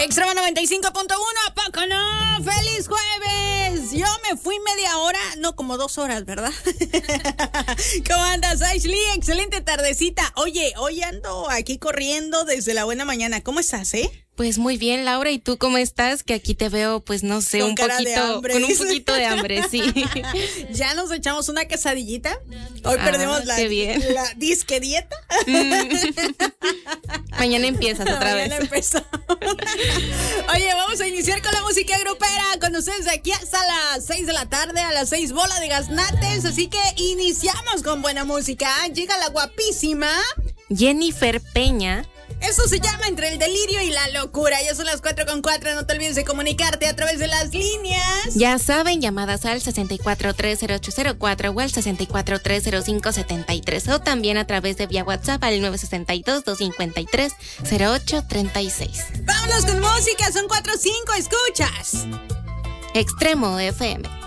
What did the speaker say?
Extremo 95.1, ¿a poco no? ¡Feliz jueves! Yo me fui media hora, no, como 2 horas, ¿verdad? ¿Cómo andas, Ashley? Excelente tardecita. Oye, hoy ando aquí corriendo desde la buena mañana. ¿Cómo estás, Pues muy bien, Laura, ¿y tú cómo estás? Que aquí te veo, pues no sé, con un poquito de hambre, sí. ¿Ya nos echamos una quesadillita? Hoy perdimos la disque dieta. Mañana empiezas otra vez. Mañana empezamos. Oye, vamos a iniciar con la música grupera con ustedes de aquí hasta las 6 de la tarde, a las 6 bola de gaznates, así que iniciamos con buena música. Llega la guapísima Jennifer Peña. Eso se llama Entre el Delirio y la Locura. Ya son las 4:04. No te olvides de comunicarte a través de las líneas. Ya saben, llamadas al 6430804 o al 6430573 o también a través de vía WhatsApp al 962-253-0836. Vámonos con música. Son 4:05. Escuchas Extremo FM.